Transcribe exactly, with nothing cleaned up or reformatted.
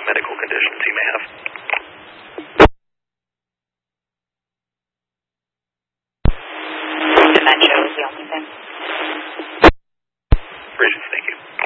medical conditions he may have. Dementia was the only thing. Bridget, thank you.